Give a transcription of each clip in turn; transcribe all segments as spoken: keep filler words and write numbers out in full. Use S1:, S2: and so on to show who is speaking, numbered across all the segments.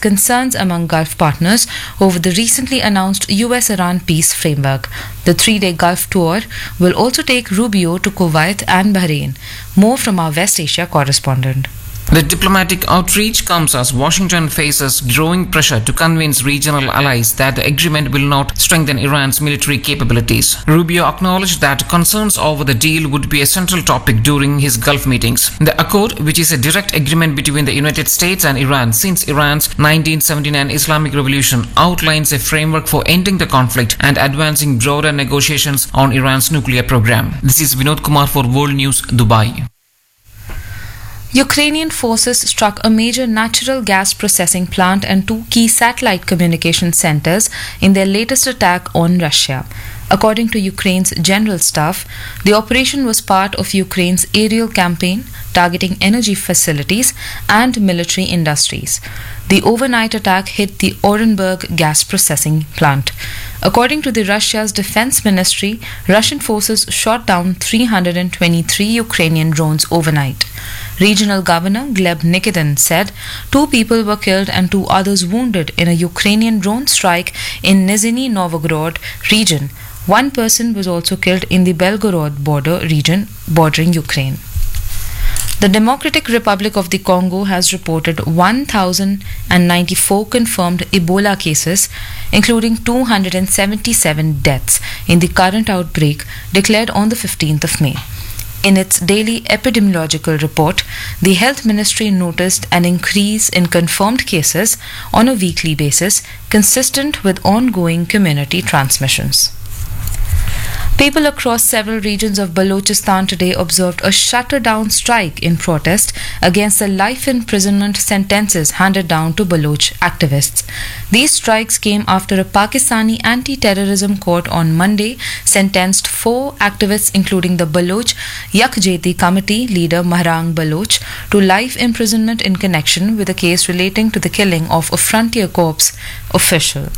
S1: concerns among Gulf partners over the recently announced U S Iran peace framework. The three-day Gulf tour will also take Rubio to Kuwait and Bahrain. More from our West Asia correspondent.
S2: The diplomatic outreach comes as Washington faces growing pressure to convince regional allies that the agreement will not strengthen Iran's military capabilities. Rubio acknowledged that concerns over the deal would be a central topic during his Gulf meetings. The accord, which is a direct agreement between the United States and Iran since Iran's nineteen seventy-nine Islamic Revolution, outlines a framework for ending the conflict and advancing broader negotiations on Iran's nuclear program. This is Vinod Kumar for World News, Dubai.
S1: Ukrainian forces struck a major natural gas processing plant and two key satellite communication centers in their latest attack on Russia. According to Ukraine's General Staff, the operation was part of Ukraine's aerial campaign targeting energy facilities and military industries. The overnight attack hit the Orenburg gas processing plant. According to the Russia's defense ministry, Russian forces shot down three hundred twenty-three Ukrainian drones overnight. Regional Governor Gleb Nikitin said two people were killed and two others wounded in a Ukrainian drone strike in Nizhny Novgorod region. One person was also killed in the Belgorod border region bordering Ukraine. The Democratic Republic of the Congo has reported one thousand ninety-four confirmed Ebola cases, including two hundred seventy-seven deaths in the current outbreak declared on the fifteenth of May. In its daily epidemiological report, the Health Ministry noticed an increase in confirmed cases on a weekly basis, consistent with ongoing community transmissions. People across several regions of Balochistan today observed a shutterdown strike in protest against the life imprisonment sentences handed down to Baloch activists. These strikes came after a Pakistani anti-terrorism court on Monday sentenced four activists, including the Baloch Yakjehti Committee leader Mahrang Baloch, to life imprisonment in connection with a case relating to the killing of a Frontier Corps official.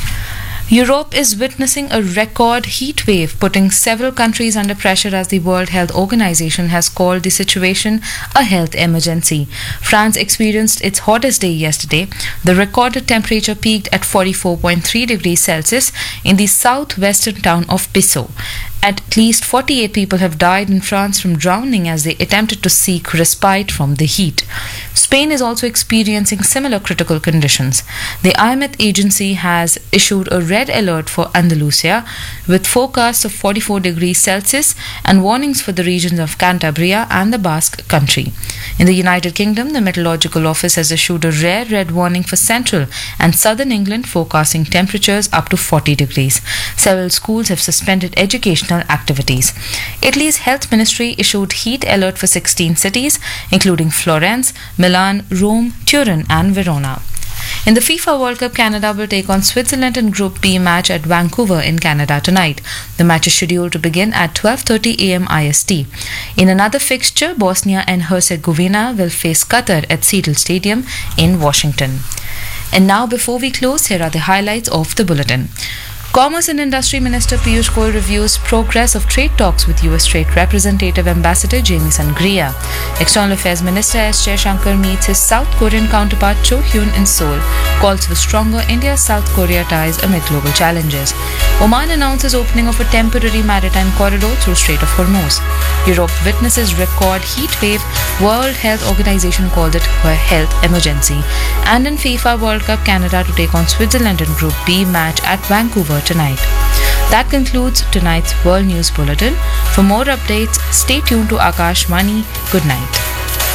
S1: Europe is witnessing a record heat wave, putting several countries under pressure as the World Health Organization has called the situation a health emergency. France experienced its hottest day yesterday. The recorded temperature peaked at forty-four point three degrees Celsius in the southwestern town of Bissau. At least forty-eight people have died in France from drowning as they attempted to seek respite from the heat. Spain is also experiencing similar critical conditions. The I M E T agency has issued a red alert for Andalusia with forecasts of forty-four degrees Celsius and warnings for the regions of Cantabria and the Basque Country. In the United Kingdom, the Meteorological Office has issued a rare red warning for central and southern England, forecasting temperatures up to forty degrees. Several schools have suspended educational activities. Italy's health ministry issued heat alert for sixteen cities, including Florence, Milan, Rome, Turin and Verona. In the FIFA World Cup, Canada will take on Switzerland in Group B match at Vancouver in Canada tonight. The match is scheduled to begin at twelve thirty a m I S T. In another fixture, Bosnia and Herzegovina will face Qatar at Seattle Stadium in Washington. And now, before we close, here are the highlights of the bulletin. Commerce and Industry Minister Piyush Goyal reviews progress of trade talks with U S Trade Representative Ambassador Jamieson Greer. External Affairs Minister S. Jaishankar meets his South Korean counterpart Cho Hyun in Seoul, calls for stronger India-South Korea ties amid global challenges. Oman announces opening of a temporary maritime corridor through Strait of Hormuz. Europe witnesses record heat wave. World Health Organization called it a health emergency. And in FIFA World Cup, Canada to take on Switzerland in Group B match at Vancouver tonight. That concludes tonight's World News Bulletin. For more updates, stay tuned to Akashvani. Good night.